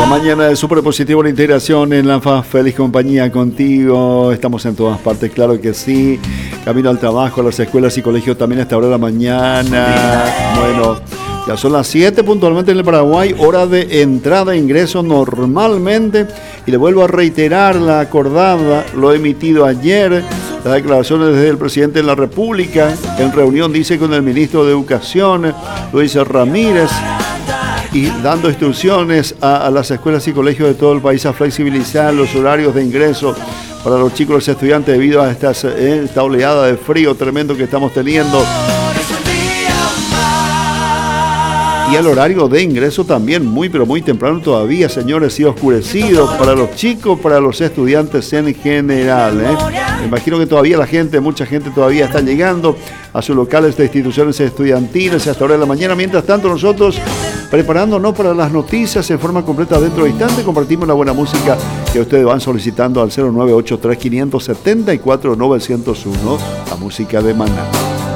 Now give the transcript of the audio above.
La mañana de Súper Positivo, la integración en la feliz compañía contigo. Estamos en todas partes, claro que sí. Camino al trabajo, a las escuelas y colegios también a esta hora de la mañana. Bueno, ya son las 7 puntualmente en el Paraguay, hora de entrada e ingreso normalmente. Y le vuelvo a reiterar la acordada, lo emitido ayer, las declaraciones desde el presidente de la República, en reunión, dice, con el ministro de Educación, Luis Ramírez, y dando instrucciones a las escuelas y colegios de todo el país a flexibilizar los horarios de ingreso para los chicos y los estudiantes debido a esta oleada de frío tremendo que estamos teniendo. Y el horario de ingreso también muy pero muy temprano todavía, señores, y oscurecido para los chicos, para los estudiantes en general. Me imagino que todavía mucha gente todavía está llegando a sus locales de instituciones estudiantiles a esta hora de la mañana. Mientras tanto, nosotros preparándonos para las noticias en forma completa dentro de instantes, compartimos la buena música que ustedes van solicitando al 0983-574-901, la música de Maná.